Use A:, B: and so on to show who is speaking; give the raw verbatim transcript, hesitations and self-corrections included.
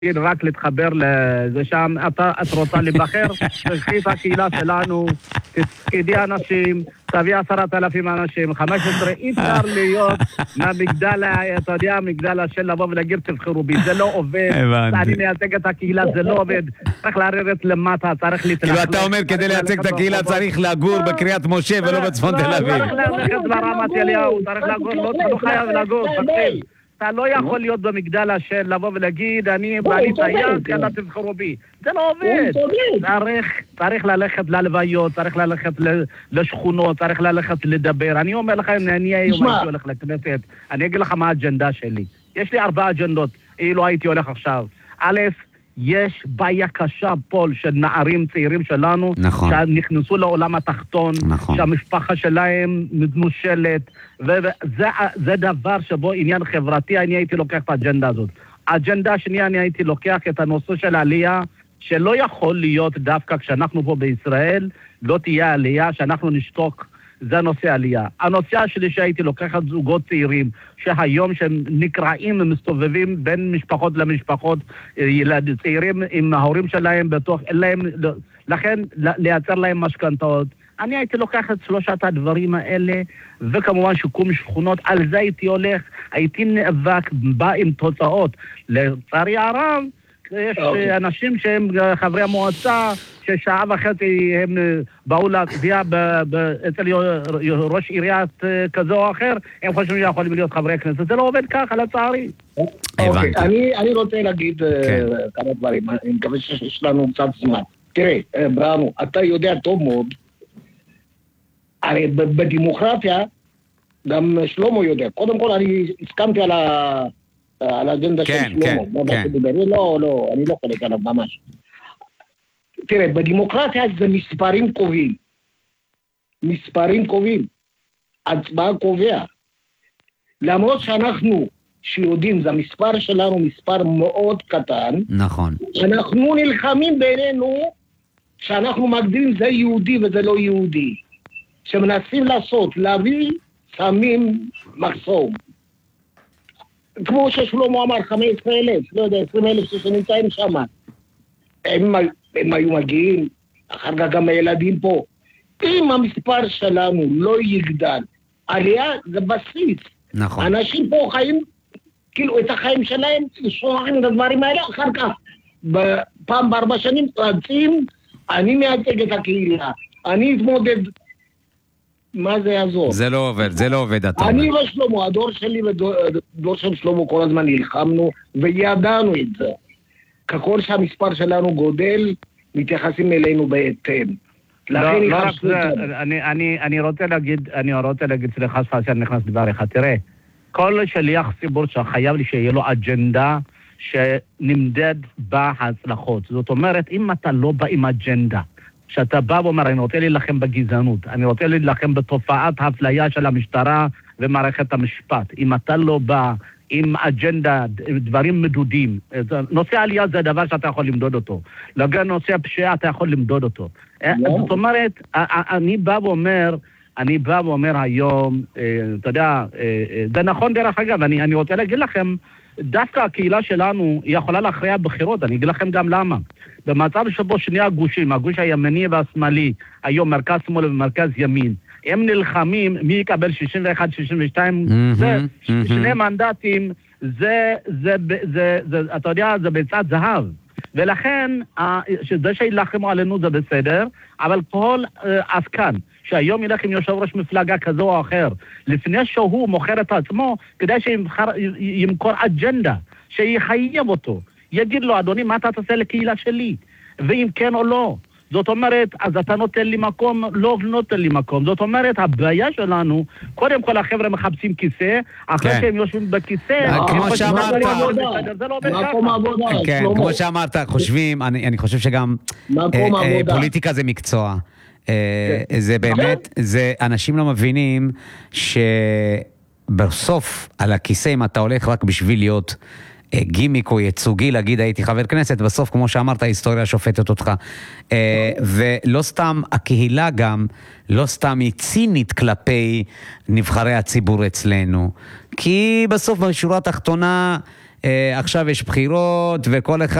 A: רק להתחבר לזה שם, אתה, את רוצה לבחר, תשכי את הקהילה שלנו, תפקידי אנשים, תביא עשרת אלפים אנשים, חמש עשרה, אי אפשר להיות מהמגדל, אתה יודע, המגדל של לבוא ולהגיד תבחרו בי, זה לא עובד, אני מייצג את הקהילה, זה לא עובד, צריך לרדת למטה, צריך להתנחל.
B: כאילו אתה אומר, כדי לייצג את הקהילה צריך לגור בקריית משה ולא בצפון תל אביב.
A: צריך ללכת ברמת אליהו, צריך לגור, לא חייב לגור, תקשיב. אתה לא יכול להיות במגדל השל, לבוא ולהגיד, אני בעלי טייס, יאללה תבחרו בי. זה לא עובד. צריך ללכת ללוויות, צריך ללכת לשכונות, צריך ללכת לדבר. אני אומר לך, אני היום הייתי הולך לכנסת, אני אגיד לך מה האג'נדה שלי. יש לי ארבע אג'נדות, אילו הייתי הולך עכשיו. א', יש בעיה קשה פה של נערים צעירים שלנו,
B: נכון.
A: שנכנסו לעולם התחתון,
B: נכון.
A: שהמשפחה שלהם מנושלת, וזה זה דבר שבו עניין חברתי, אני הייתי לוקח את האג'נדה הזאת. האג'נדה השנייה, אני הייתי לוקח את הנושא של העלייה, שלא יכול להיות דווקא כשאנחנו פה בישראל, לא תהיה עלייה, שאנחנו נשתוק, זה נושא עלייה. הנושא השני שהייתי לוקחת זוגות צעירים, שהיום שהם נקראים ומסתובבים בין משפחות למשפחות, ילדים צעירים עם ההורים שלהם בתוך, להם, לכן לייצר להם משכנתאות. אני הייתי לוקח את שלושת הדברים האלה, וכמובן שיקום שכונות, על זה הייתי הולך, הייתי נאבק, בא עם תוצאות. לצערי הרב, יש אנשים שהם חברי המועצה, ששעה וחצי הם באו להצביע אצל ראש עיריית כזו או אחר, הם חושבים שיכולים להיות חברי הכנסת. זה לא עובד ככה, לצערי.
C: אוקיי, אני רוצה להגיד כמה דברים, אני מקווה שיש לנו קצת זמן. תראה, בראנו, אתה יודע טוב מאוד, הרי בדמוקרטיה, גם שלמה יודע. קודם כל, אני הסכמתי על ה... על האג'נדה של שלמה. לא, לא, אני לא חולק עליו ממש. תראה, בדמוקרטיה זה מספרים קובעים. מספרים קובעים. הצבעה קובע. למרות שאנחנו, שיודעים, זה המספר שלנו מספר מאוד קטן.
B: נכון.
C: אנחנו נלחמים בינינו, שאנחנו מגדירים זה יהודי וזה לא יהודי. שמנסים לעשות, להביא, שמים מחסום. כמו ששלמה אמר, חמש עשרה אלף, לא יודע, עשרים אלף שנמצאים שם. הם, הם היו מגיעים, אחר כך גם הילדים פה. אם המספר שלנו לא יגדל, עלייה זה בסיס.
B: נכון.
C: אנשים פה חיים, כאילו את החיים שלהם, שוכחים את הדברים האלה, אחר כך, בפעם בארבע שנים, רצים, אני מייצג את הקהילה, אני אתמודד, מה זה יעזור?
B: זה לא עובד, זה לא עובד, אתה אומר.
C: אני ושלמה, הדור שלי ודור של שלמה כל הזמן נלחמנו וידענו את זה. ככל שהמספר שלנו גודל, מתייחסים אלינו בהתאם.
A: לא, לא רק זה, אני, אני, אני רוצה להגיד, אני רוצה להגיד, סליחה שאני נכנס דבר אחד, תראה, כל שליח ציבור שחייב לי שיהיה לו אג'נדה שנמדד בה הצלחות. זאת אומרת, אם אתה לא בא עם אג'נדה, שאתה בא ואומר, אני רוצה להילחם בגזענות, אני רוצה להילחם בתופעת האפליה של המשטרה ומערכת המשפט. אם אתה לא בא עם אג'נדה, דברים מדודים, נושא העלייה זה הדבר שאתה יכול למדוד אותו. לגבי נושא הפשיעה אתה יכול למדוד אותו. זאת אומרת, אני בא ואומר, אני בא ואומר היום, אתה יודע, זה נכון דרך אגב, אני, אני רוצה להגיד לכם, דווקא הקהילה שלנו היא יכולה להכריע בחירות, אני אגיד לכם גם למה. במצב שבו שני הגושים, הגוש הימני והשמאלי, היום מרכז שמאל ומרכז ימין, הם נלחמים, מי יקבל שישים ואחת שישים ושתיים, זה, שני מנדטים, זה, זה, זה, זה, אתה יודע, זה ביצת זהב. ולכן, שזה שילחמו עלינו זה בסדר, אבל כל עסקן, שהיום ילך עם יושב ראש מפלגה כזו או אחר, לפני שהוא מוכר את עצמו, כדי שימכור אג'נדה, שיחייב אותו, יגיד לו, אדוני, מה אתה תעשה לקהילה שלי? ואם כן או לא. זאת אומרת, אז אתה נותן לי מקום, לא נותן לי מקום. זאת אומרת, הבעיה שלנו, קודם כל החבר'ה מחפשים כיסא, אחרי שהם יושבים בכיסא,
B: כמו שאמרת, כמו שאמרת, חושבים, אני חושב שגם פוליטיקה זה מקצוע. זה באמת, זה אנשים לא מבינים שבסוף על הכיסא, אם אתה הולך רק בשביל להיות גימיק או ייצוגי להגיד הייתי חבר כנסת, בסוף כמו שאמרת ההיסטוריה שופטת אותך, ולא סתם הקהילה גם לא סתם היא צינית כלפי נבחרי הציבור אצלנו, כי בסוף בשורה התחתונה עכשיו יש בחירות וכל אחד